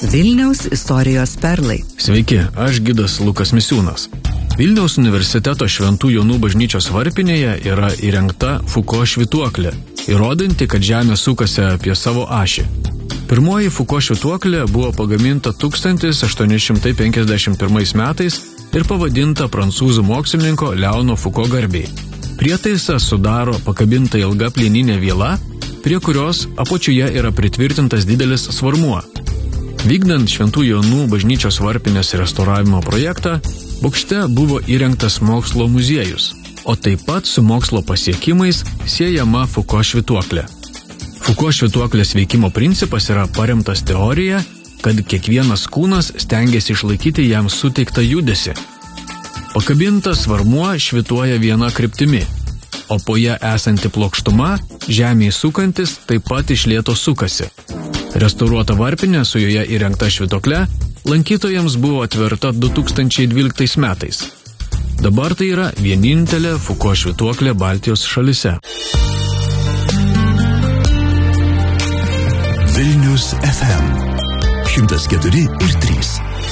Vilniaus istorijos perlai. Sveiki, aš gidas Lukas Misiūnas. Vilniaus universiteto Šventų Jonų bažnyčios varpinėje yra įrengta Fuko švytuoklė, įrodanti, kad Žemė sukasi apie savo ašį. Pirmoji Fuko švytuoklė buvo pagaminta 1851 metais ir pavadinta prancūzų mokslininko Leono Fuko garbei. Prietaisą sudaro pakabinta ilga plieninė viela, prie kurios apačioje yra pritvirtintas didelis svarmuo. Vykdant Šventų Jonų bažnyčios varpinės restauravimo projektą, bokšte buvo įrengtas mokslo muziejus, o taip pat su mokslo pasiekimais siejama Fuko švytuoklė. Fuko švytuoklės veikimo principas yra paremtas teorija, kad kiekvienas kūnas stengiasi išlaikyti jam suteiktą judesį. Pakabintas svarmuo švytuoja viena kryptimi, o po ją esanti plokštuma, žemėje sukantis, taip pat iš lėto sukasi. Restauruota varpinė su joje įrengta švytuokle lankytojams buvo atverta 2012 metais. Dabar tai yra vienintelė Fuko švytuoklė Baltijos šalyse. Vilnius FM 104 ir 3.